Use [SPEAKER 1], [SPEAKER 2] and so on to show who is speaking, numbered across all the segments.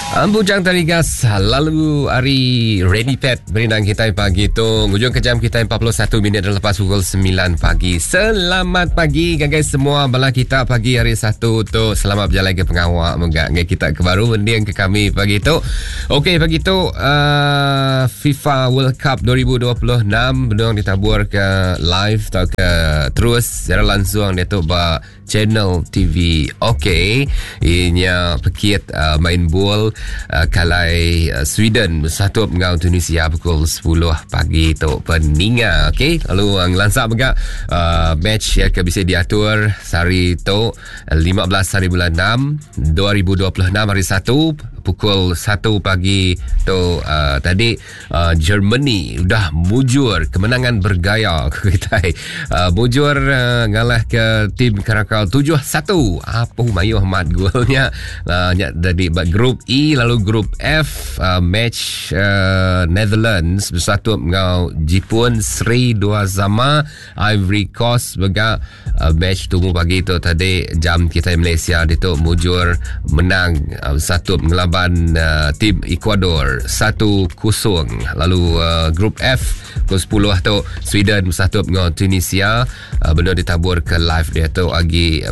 [SPEAKER 1] Bujang Tarigas lalu hari Ready Pet berindang kita pagi tu. Hujung kejam kita 41 minit lepas pukul 9 pagi. Selamat pagi guys semua. Bala kita pagi hari Sabtu tu. Selamat berjalan ke pengawak moga kita ke baru mendiang ke kami pagi tu. Okey pagi tu FIFA World Cup 2026 benung ditabur ke live atau ke terus secara langsung dia tu ba channel TV. Okey, inya pekit main bola kalai Sweden bersatu dengan Tunisia pukul 10 pagi tu peninga. Okey, lalu ang lansak bega match yang bisa diatur hari tu 15 hari bulan 6 2026 hari Sabtu pukul 1 pagi tu. Tadi Germany dah mujur kemenangan bergaya kita. Mujur ngalah ke tim Karakal 7-1. Apa mayuh mat golnya. Dari grup E lalu grup F match Netherlands bersatu dengan Jepun Sri dua sama Ivory Coast bega match tunggu pagi tu tadi jam kita Malaysia dia tu mujur menang bersatu melaban tim Ecuador 1-0. Lalu grup F pukul 10 tu Sweden bersatu dengan Tunisia benar ditabur ke live dia tu lagi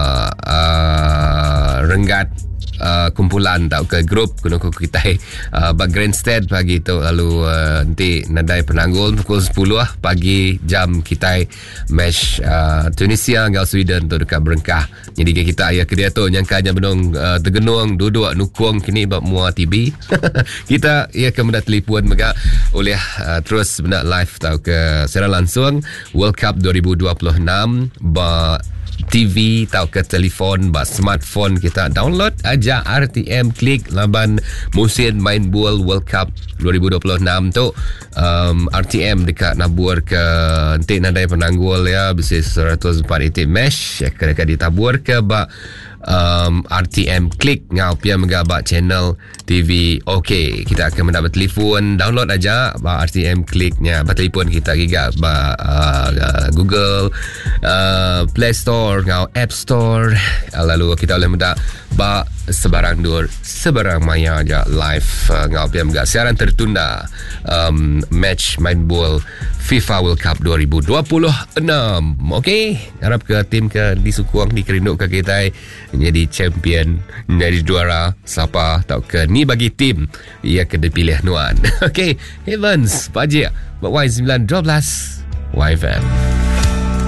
[SPEAKER 1] renggat kumpulan tau ke grup kuno kita grandstand pagi tu. Lalu nanti nadai penanggul pukul 10 pagi jam kita match Tunisia dengan Sweden tu dekat Berengkah. Jadi kita ya ke dia tu nyangkanya benung tergenung duduk nukung kini bab mua TV. Kita ya ke benda telefon mega oleh terus benda live tau ke secara langsung World Cup 2026 ba TV tau ke telefon ba smartphone kita download aja RTM klik laban musim main bola World Cup 2026 tu. RTM dekat nabur ke nanti nadai penanggul ya bisa 104 match ya kena ditabur ke ba RTM klik ngau pia megabak channel TV. Okey, kita akan mendapat telefon download aja ba RTM kliknya ba telefon kita giga ba Google Play Store ngau App Store. Lalu kita boleh mendak ba sebarang dur sebarang maya aja live ngau pia megak siaran tertunda match main bola FIFA World Cup 2026. Okey, harap ke tim ke disukung dikerinduk ke kita menjadi champion, menjadi juara siapa tau ke ni bagi tim ia kena pilih nuan. Okey, Evans Pajak Y912 YFM.